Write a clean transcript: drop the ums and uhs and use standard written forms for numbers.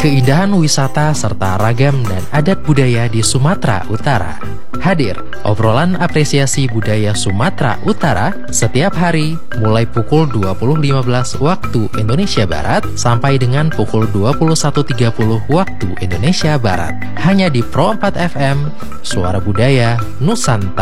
keindahan wisata serta ragam dan adat budaya di Sumatera Utara. Hadir obrolan apresiasi budaya Sumatera Utara setiap hari mulai pukul 20.15 waktu Indonesia Barat sampai dengan pukul 21.30 waktu Indonesia Barat. Hanya di Pro 4 FM, Suara Budaya Nusantara.